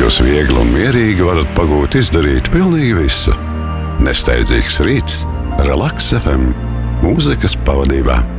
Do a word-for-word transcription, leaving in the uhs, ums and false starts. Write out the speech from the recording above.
jūs viegli un mierīgi varat pagūt izdarīt pilnīgi visu. Nesteidzīgs rīts, Relaks F M, mūzikas pavadībā.